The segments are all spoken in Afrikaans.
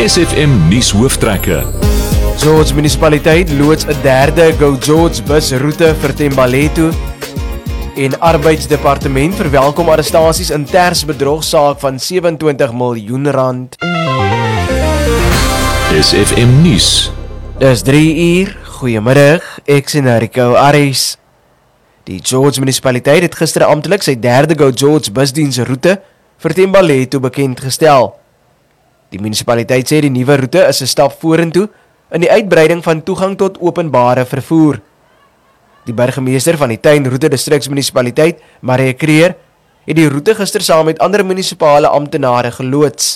SFM nuus hooftrekke. George munisipaliteit loods 'n derde Go George busroete vir Thembalethu en arbeidsdepartement verwelkom arrestasies in tersbedrogsaak van R27 miljoen. SFM nuus. Dis 3 uur. Goeiemiddag, ek sien Rico Aris. Die George munisipaliteit het gister amptelik sy derde Go George busdiensroete vir Thembalethu bekend gestel. Die munisipaliteit sê die nuwe roete is 'n stap vorentoe in die uitbreiding van toegang tot openbare vervoer. Die burgemeester van die Tuinroete distriksmunisipaliteit, Marie Kreer, het die roete gister saam met ander munisipale amptenare geloods.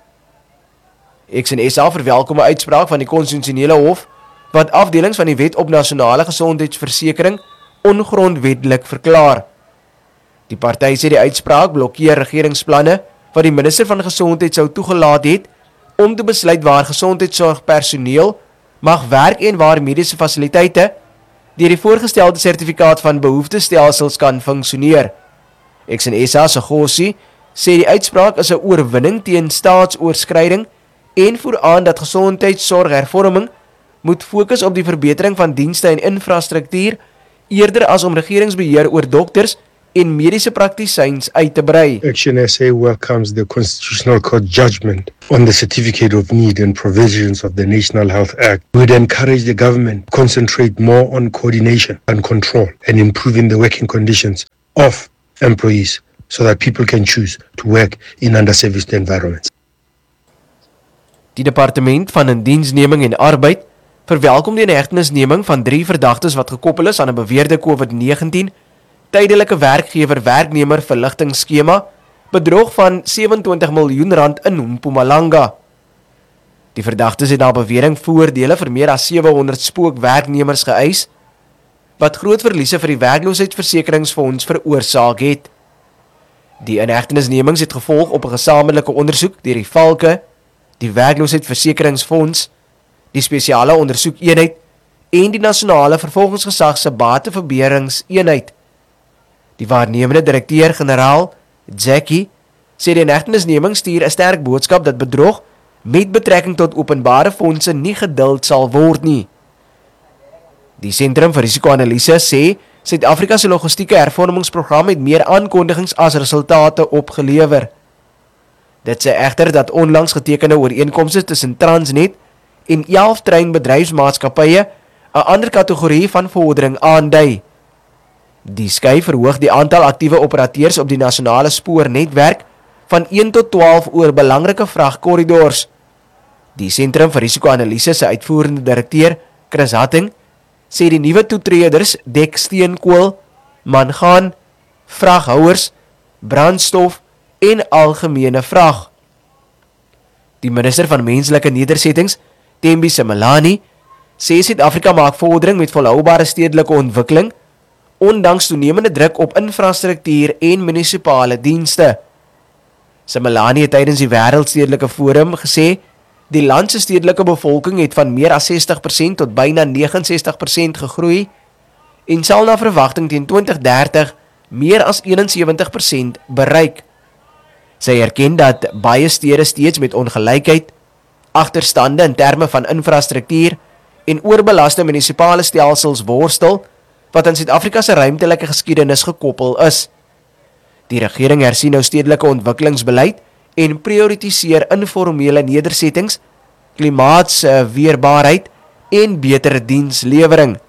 SA verwelkom 'n uitspraak van die konstitusionele hof wat afdelings van die Wet op Nasionale Gesondheidsversekering ongrondwetlik verklaar. Die party sê die uitspraak blokkeer regeringsplanne wat die minister van Gesondheid sou toegelaat het om te besluit waar gesondheidsorgpersoneel mag werk en waar mediese fasiliteite deur die voorgestelde sertifikaat van behoeftestelsels kan funksioneer. SA se Gossie sê die uitspraak is 'n oorwinning teen staatsoorskriding en voer aan dat gesondheidsorghervorming moet fokus op die verbetering van dienste en infrastruktuur eerder as om regeringsbeheer oor dokters en mediese praktisyns uit te brei. Action SA welcomes the Constitutional Court judgment on the Certificate of Need and provisions of the National Health Act. We would encourage the government to concentrate more on coordination and control and improving the working conditions of employees so that people can choose to work in underserviced environments. Die departement van Indiensneming en Arbeid verwelkom die inhegtenisneming van 3 verdagtes wat gekoppel is aan 'n beweerde COVID-19 tydelike werkgewer-werknemer verligtingskema, bedrog van R27 miljoen in Mpumalanga. Die verdagtes het na bewering voordele vir meer as 700 spookwerknemers geëis, wat groot verliese vir die werkloosheidsversekeringsfonds veroorsaak het. Die inhegtenisnemings het gevolg op 'n gesamentlike ondersoek deur die Valke, die werkloosheidsversekeringsfonds, die spesiale ondersoekeenheid en die nasionale vervolgingsgesag se bateverberingseenheid. Die waarnemende direkteur-generaal, Jackie, sê die inhegtenisneming stuur 'n sterk boodskap dat bedrog met betrekking tot openbare fondse nie geduld sal word nie. Die Sentrum vir Risikoanalise sê Suid-Afrika se logistieke hervormingsprogram het meer aankondigings as resultate opgelewer. Dit sê egter dat onlangs getekende ooreenkomste tussen Transnet en 11 treinbedryfsmaatskappye 'n ander kategorie van vordering aandui. Die skui verhoog die aantal aktiewe operateurs op die nasionale spoornetwerk van 1 tot 12 oor belangrike vragkorridors. Die Sentrum vir Risikoanalise se uitvoerende direkteur, Chris Hatting, sê die nuwe toetreders dek steenkool, mangaan, vraghouers, brandstof en algemene vrag. Die minister van Menslike Nedersettings, Thembi Simelane, sê Suid-Afrika maak vordering met volhoubare stedelike ontwikkeling, ondanks toenemende druk op infrastruktuur en munisipale dienste. Simelane het tydens die Wêreldstedelike Forum gesê, die land se stedelike bevolking het van meer as 60% tot byna 69% gegroei en sal na verwagting teen 2030 meer as 71% bereik. Sy erken dat baie stede steeds met ongelykheid, agterstande in terme van infrastruktuur en oorbelaste munisipale stelsels worstel, wat aan Suid-Afrika se ruimtelike geskiedenis gekoppel is. Die regering hersien nou stedelike ontwikkelingsbeleid en prioritiseer informele nedersettings, klimaatsweerbaarheid en betere dienslewering.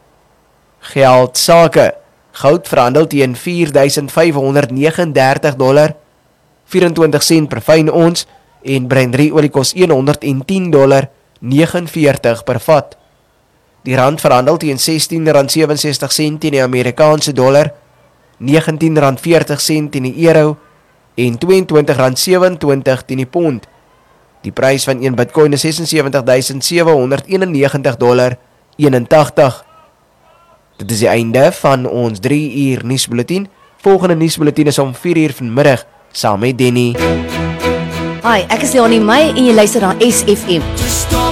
Geldsake. Goud verhandel teen $4,539, 24 sent per fyn ons en Brent olie kos $110.49 per vat. Die rand verhandel teen R16.67 teen die Amerikaanse dollar, R19.40 teen die euro en R22.27 teen die pond. Die prys van 1 Bitcoin is $76,791.81. Dit is die einde van ons 3 uur nuusbulletin. Volgende nuusbulletin is om 4 uur vanmiddag saam met Denny. Hi, ek is Leonie May en jy luister na SFM.